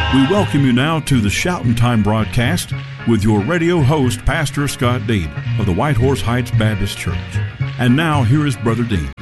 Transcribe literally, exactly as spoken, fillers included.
We welcome you now to the Shoutin' Time broadcast with your radio host, Pastor Scott Dean of the White Horse Heights Baptist Church. And now, here is Brother Dean.